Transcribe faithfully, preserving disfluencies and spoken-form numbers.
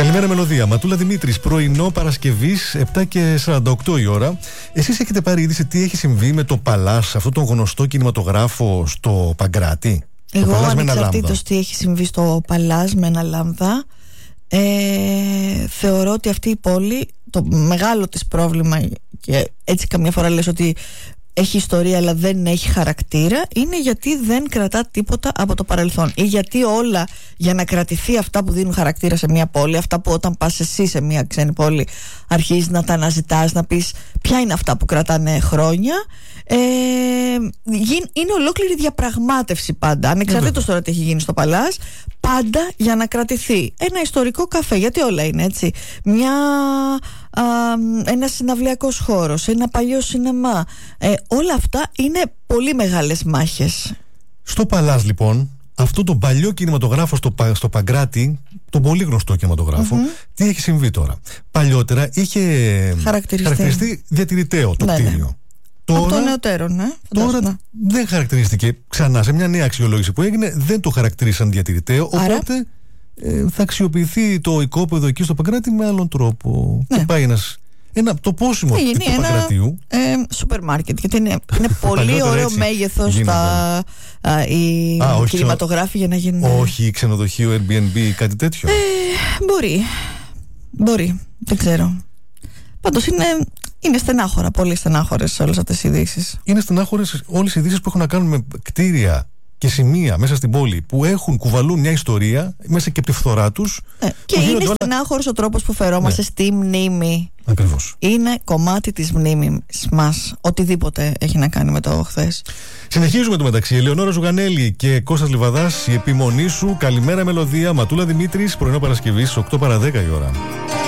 Καλημέρα Μελωδία. Ματούλα Δημήτρης, πρωινό Παρασκευής, επτά και σαράντα οκτώ η ώρα. Εσείς έχετε πάρει είδηση τι έχει συμβεί με το Παλάς, αυτό τον γνωστό κινηματογράφο στο Παγκράτη? Εγώ ανεξαρτήτως τι έχει συμβεί στο Παλάς με ένα λάμδα, ε, θεωρώ ότι αυτή η πόλη, το μεγάλο της πρόβλημα, και έτσι καμιά φορά λες ότι έχει ιστορία αλλά δεν έχει χαρακτήρα, είναι γιατί δεν κρατά τίποτα από το παρελθόν, ή γιατί όλα για να κρατηθεί αυτά που δίνουν χαρακτήρα σε μια πόλη, αυτά που όταν πας εσύ σε μια ξένη πόλη αρχίζεις να τα αναζητάς, να πεις ποια είναι αυτά που κρατάνε χρόνια, ε, είναι ολόκληρη διαπραγμάτευση πάντα, ανεξαρτήτως τώρα τι έχει γίνει στο Παλάς, πάντα για να κρατηθεί ένα ιστορικό καφέ, γιατί όλα είναι έτσι, μια, α, ένα συναυλιακός χώρος, ένα παλιό σινεμά, ε, όλα αυτά είναι πολύ μεγάλες μάχες. Στο Παλάς λοιπόν, αυτό το παλιό κινηματογράφο στο, στο Παγκράτη, τον πολύ γνωστό κινηματογράφο, mm-hmm. τι έχει συμβεί τώρα? Παλιότερα είχε χαρακτηριστεί διατηρηταίο το ναι, κτίριο. Ναι. Τώρα, από το νεωτέρω, ναι. Τώρα ναι. δεν χαρακτηρίστηκε ξανά. Σε μια νέα αξιολόγηση που έγινε, δεν το χαρακτηρίσαν διατηρηταίο. Άρα, οπότε ε, θα αξιοποιηθεί το οικόπεδο εκεί στο Παγκράτη με άλλον τρόπο. Ναι. Και πάει ένας, ένα, το πόσιμο του Παγκρατίου. Ε, σούπερ μάρκετ. Γιατί είναι, είναι πολύ ωραίο μέγεθος τα, α, οι α, κινηματογράφοι για να γίνουν. Όχι ξενοδοχείο, Airbnb, κάτι τέτοιο. Ε, μπορεί. Μπορεί. Δεν ξέρω. Πάντως είναι. Είναι στενάχωρα, πολύ στενάχωρες όλες αυτές οι ειδήσεις. Είναι στενάχωρες όλες οι ειδήσεις που έχουν να κάνουν με κτίρια και σημεία μέσα στην πόλη που έχουν, κουβαλούν μια ιστορία μέσα και από τη φθορά τους. Ε, και είναι όλα... στενάχωρος ο τρόπος που φερόμαστε ναι. στη μνήμη. Ακριβώς. Είναι κομμάτι της μνήμης μας, οτιδήποτε έχει να κάνει με το χθες. Συνεχίζουμε το μεταξύ. Ελεονόρα Ζουγανέλη και Κώστας Λιβαδάς, η επιμονή σου. Καλημέρα Μελωδία. Ματούλα Δημήτρης, πρωινό Παρασκευής, οκτώ παρά δέκα η ώρα.